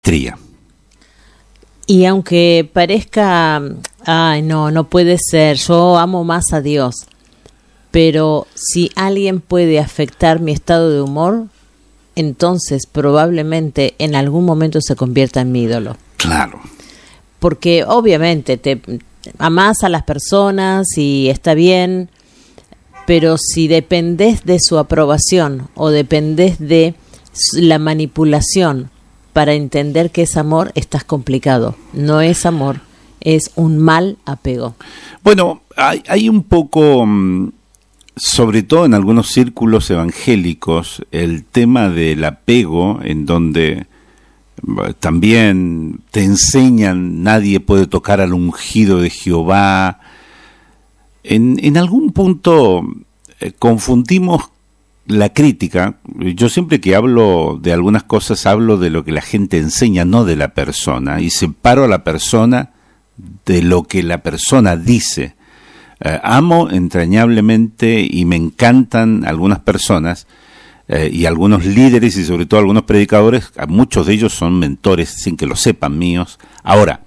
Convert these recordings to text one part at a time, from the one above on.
Tría. Y aunque parezca, ay, no puede ser, yo amo más a Dios, pero si alguien puede afectar mi estado de humor, entonces probablemente en algún momento se convierta en mi ídolo. Claro. Porque obviamente te amás a las personas y está bien, pero si dependés de su aprobación o dependés de la manipulación para entender que es amor, estás complicado. No es amor, es un mal apego. Bueno, hay un poco, sobre todo en algunos círculos evangélicos, el tema del apego, en donde también te enseñan, nadie puede tocar al ungido de Jehová. En algún punto confundimos la crítica. Yo siempre que hablo de algunas cosas hablo de lo que la gente enseña, no de la persona, y separo a la persona de lo que la persona dice. Amo entrañablemente y me encantan algunas personas y algunos líderes y sobre todo algunos predicadores, muchos de ellos son mentores sin que lo sepan míos. Ahora,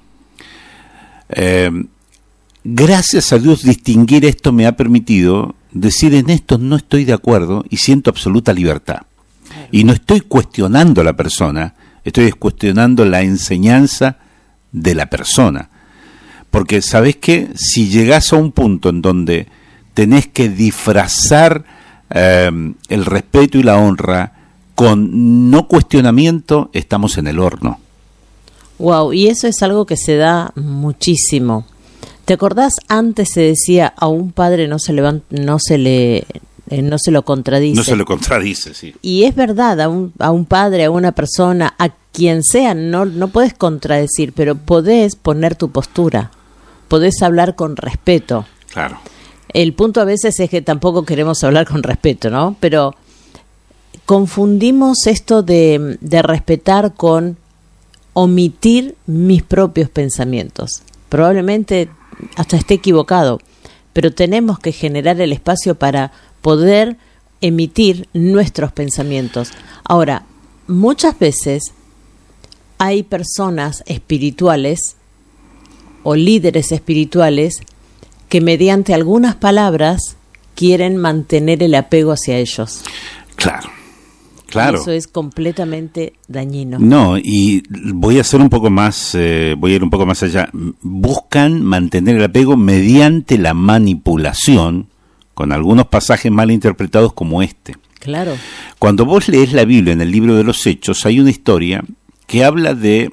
gracias a Dios distinguir esto me ha permitido decir en esto no estoy de acuerdo y siento absoluta libertad. Y no estoy cuestionando a la persona, estoy cuestionando la enseñanza de la persona. Porque ¿sabés qué? Si llegás a un punto en donde tenés que disfrazar el respeto y la honra con no cuestionamiento, estamos en el horno. Wow, y eso es algo que se da muchísimo. ¿Te acordás? Antes se decía a un padre no se lo contradice. No se lo contradice, sí. Y es verdad, a un padre, a una persona, a quien sea, no puedes contradecir, pero podés poner tu postura, podés hablar con respeto. Claro. El punto a veces es que tampoco queremos hablar con respeto, ¿no? Pero confundimos esto de respetar con omitir mis propios pensamientos. Probablemente hasta esté equivocado, pero tenemos que generar el espacio para poder emitir nuestros pensamientos. Ahora, muchas veces hay personas espirituales o líderes espirituales que mediante algunas palabras quieren mantener el apego hacia ellos. Claro. Claro. Eso es completamente dañino. No, y voy a hacer un poco más, voy a ir un poco más allá. Buscan mantener el apego mediante la manipulación, con algunos pasajes mal interpretados como este. Claro. Cuando vos lees la Biblia en el libro de los Hechos, hay una historia que habla de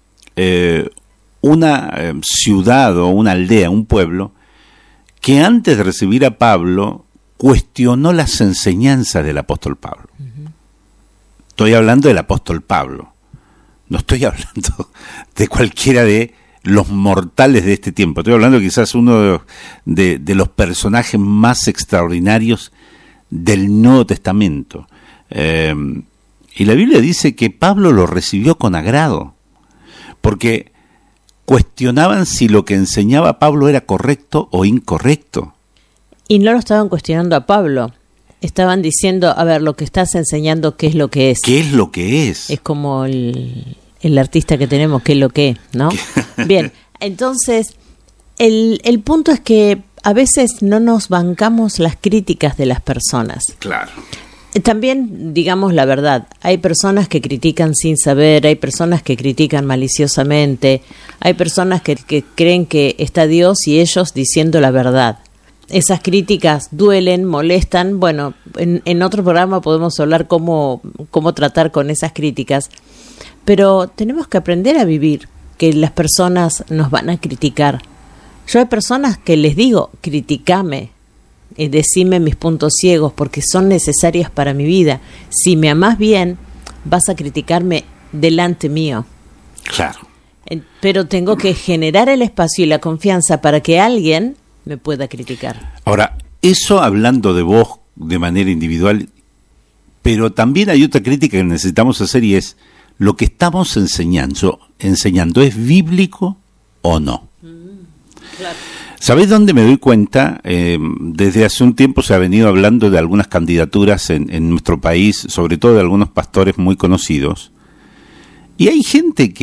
una ciudad o una aldea, un pueblo, que antes de recibir a Pablo cuestionó las enseñanzas del apóstol Pablo. Estoy hablando del apóstol Pablo, no estoy hablando de cualquiera de los mortales de este tiempo, estoy hablando quizás uno de los personajes más extraordinarios del Nuevo Testamento. Y la Biblia dice que Pablo lo recibió con agrado, porque cuestionaban si lo que enseñaba Pablo era correcto o incorrecto. Y no lo estaban cuestionando a Pablo. Estaban diciendo, a ver, lo que estás enseñando, ¿qué es lo que es? ¿Qué es lo que es? Es como el artista que tenemos, ¿qué es lo que es? ¿No? Bien, entonces, el punto es que a veces no nos bancamos las críticas de las personas. Claro. También, digamos la verdad, hay personas que critican sin saber, hay personas que critican maliciosamente, hay personas que creen que está Dios y ellos diciendo la verdad. Esas críticas duelen, molestan. Bueno, en otro programa podemos hablar cómo tratar con esas críticas. Pero tenemos que aprender a vivir, que las personas nos van a criticar. Yo hay personas que les digo, criticame, decime mis puntos ciegos, porque son necesarias para mi vida. Si me amás bien, vas a criticarme delante mío. Claro. Pero tengo que generar el espacio y la confianza para que alguien me pueda criticar. Ahora, eso hablando de vos de manera individual, pero también hay otra crítica que necesitamos hacer y es, ¿lo que estamos enseñando es bíblico o no? Claro. ¿Sabés dónde me doy cuenta? Desde hace un tiempo se ha venido hablando de algunas candidaturas en nuestro país, sobre todo de algunos pastores muy conocidos, Y hay gente